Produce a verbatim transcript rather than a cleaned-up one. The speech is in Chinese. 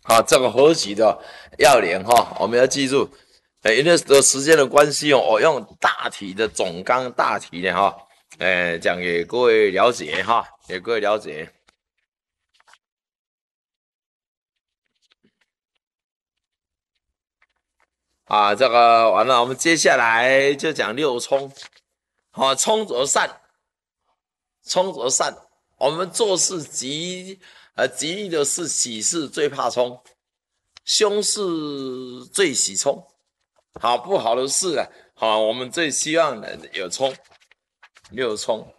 好，这个合集的要领哈，我们要记住。呃，因为的时间的关系哦，我用大体的总纲大体的哈，呃，讲给各位了解哈，给各位了解。啊，这个完了，我们接下来就讲六冲。好，冲则散，冲则散。我们做事吉，呃，吉利的事、喜事最怕冲，凶事最喜冲。好，不好的事啊，好，我们最希望有冲，六冲。